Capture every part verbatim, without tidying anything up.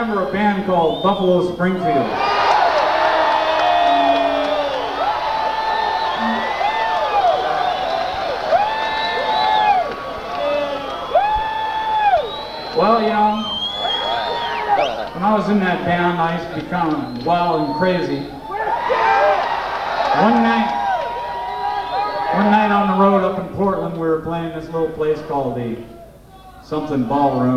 remember a band called Buffalo Springfield? Well, you know, when I was in that band, I used to be kind of wild and crazy. One night, one night on the road up in Portland, we were playing this little place called the something ballroom.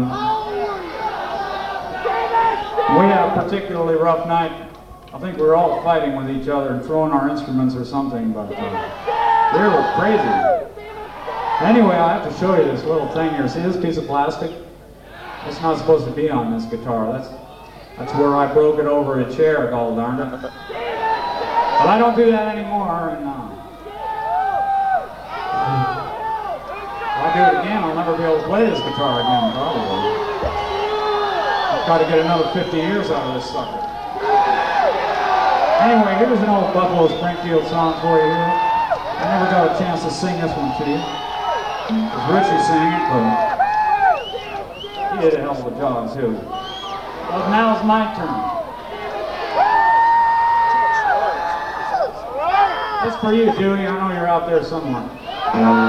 We had a particularly rough night. I think we were all fighting with each other and throwing our instruments or something, but uh, we were crazy. Anyway, I have to show you this little thing here. See this piece of plastic? It's not supposed to be on this guitar. That's that's where I broke it over a chair, gall darn it. But I don't do that anymore, and uh, if I do it again, I'll never be able to play this guitar again, probably. I've got to get another fifty years out of this sucker. Anyway, here's an old Buffalo Springfield song for you here. I never got a chance to sing this one to you. Because Richie sang it, but he did a hell of a job, too. Well, now it's my turn. It's for you, Dewey. I know you're out there somewhere.